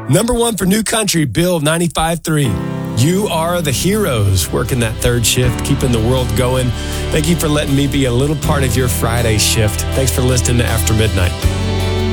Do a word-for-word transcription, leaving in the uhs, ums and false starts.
Number one for New Country, Bill ninety-five three. You are the heroes working that third shift, keeping the world going. Thank you for letting me be a little part of your Friday shift. Thanks for listening to After Midnight.